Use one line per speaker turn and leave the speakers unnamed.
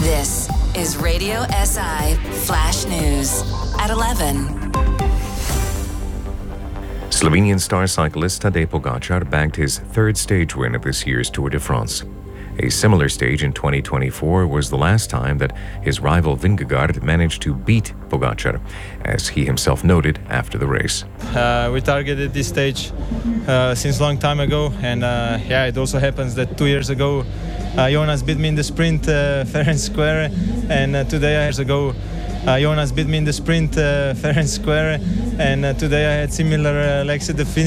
This is Radio SI Flash News at 11.
Slovenian star cyclist Tadej Pogačar bagged his third stage win of this year's Tour de France. A similar stage in 2024 was the last time that his rival Vingegaard managed to beat Pogačar, as he himself noted after the race.
We targeted this stage since a long time ago, and it also happens that 2 years ago Jonas beat me in the sprint fair and square, and today Jonas beat me in the sprint fair and square, and today I had similar legs at the finish.